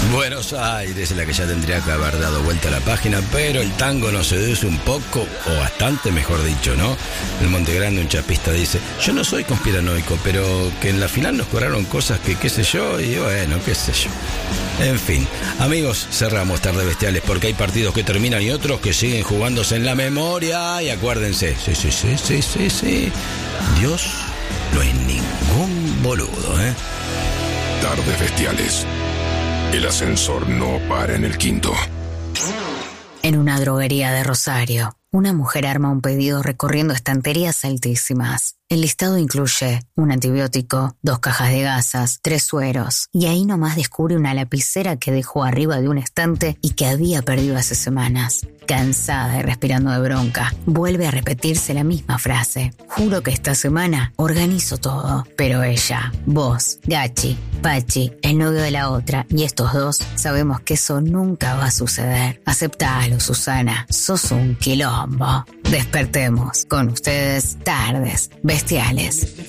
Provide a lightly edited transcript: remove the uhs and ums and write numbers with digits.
Buenos Aires es la que ya tendría que haber dado vuelta a la página, pero el tango nos seduce un poco, o bastante mejor dicho, ¿no? En Montegrande un chapista dice, yo no soy conspiranoico, pero que en la final nos cobraron cosas que qué sé yo, y bueno, qué sé yo. En fin, amigos, cerramos Tardes Bestiales porque hay partidos que terminan y otros que siguen jugándose en la memoria, y acuérdense, sí, Dios no es ningún boludo, ¿eh? Tardes Bestiales. El ascensor no para en el quinto. En una droguería de Rosario, una mujer arma un pedido recorriendo estanterías altísimas. El listado incluye un antibiótico, 2 cajas de gasas, 3 sueros, y ahí nomás descubre una lapicera que dejó arriba de un estante y que había perdido hace semanas. Cansada y respirando de bronca, vuelve a repetirse la misma frase. Juro que esta semana organizo todo. Pero ella, vos, Gachi, Pachi, el novio de la otra y estos dos, sabemos que eso nunca va a suceder. Aceptalo, Susana, sos un quilombo. Despertemos con ustedes Tardes Bestiales.